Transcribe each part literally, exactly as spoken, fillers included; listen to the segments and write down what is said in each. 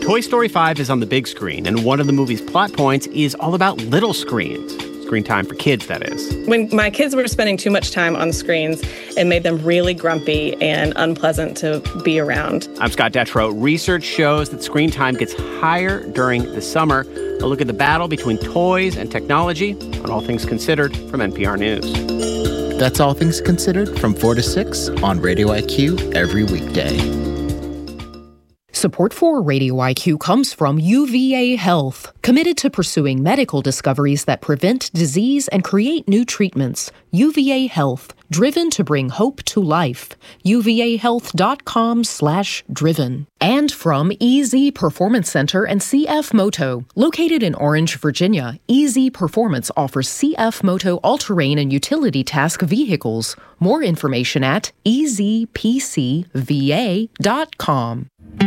Toy Story five is on the big screen, and one of the movie's plot points is all about little screens. Screen time for kids, that is. When my kids were spending too much time on screens, it made them really grumpy and unpleasant to be around. I'm Scott Detrow. Research shows that screen time gets higher during the summer. A look at the battle between toys and technology on All Things Considered from N P R News. That's All Things Considered from four to six on Radio I Q every weekday. Support for Radio I Q comes from U V A Health, committed to pursuing medical discoveries that prevent disease and create new treatments. U V A Health, driven to bring hope to life. U V A health dot com slash driven. And from E Z Performance Center and C F Moto. Located in Orange, Virginia, E Z Performance offers C F Moto all-terrain and utility task vehicles. More information at E Z P C V A dot com.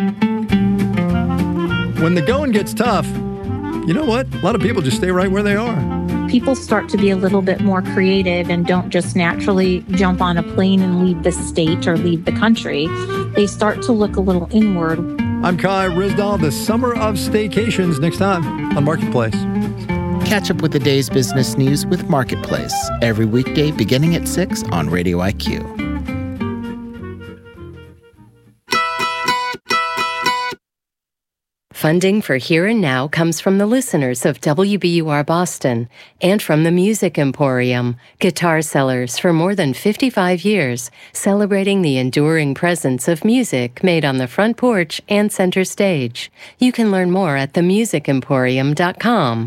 When the going gets tough, you know what? A lot of people just stay right where they are. People start to be a little bit more creative and don't just naturally jump on a plane and leave the state or leave the country. They start to look a little inward. I'm Kai Rizdal, the Summer of Staycations, next time on Marketplace. Catch up with the day's business news with Marketplace every weekday beginning at six on Radio I Q. Funding for Here and Now comes from the listeners of W B U R Boston and from the Music Emporium, guitar sellers for more than fifty-five years, celebrating the enduring presence of music made on the front porch and center stage. You can learn more at the music emporium dot com.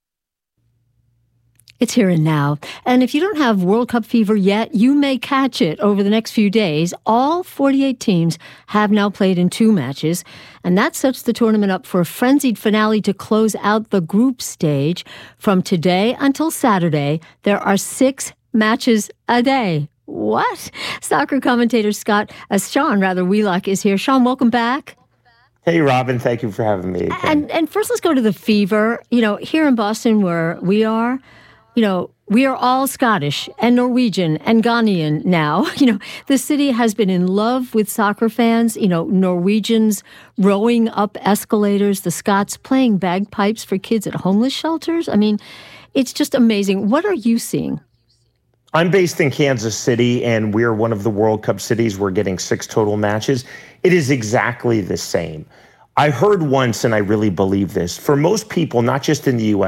It's Here and Now. And if you don't have World Cup fever yet, you may catch it over the next few days. All forty-eight teams have now played in two matches, and that sets the tournament up for a frenzied finale to close out the group stage. From today until Saturday, there are six matches a day. What? Soccer commentator Scott, uh, Sean, rather, Wheelock is here. Sean, welcome back. Hey, Robin, thank you for having me again. And, and first, let's go to the fever. You know, here in Boston where we are, you know, we are all Scottish and Norwegian and Ghanaian now. You know, the city has been in love with soccer fans, you know, Norwegians rowing up escalators, the Scots playing bagpipes for kids at homeless shelters. I mean, it's just amazing. What are you seeing? I'm based in Kansas City, and we're one of the World Cup cities. We're getting six total matches. It is exactly the same. I heard once, and I really believe this, for most people, not just in the U S,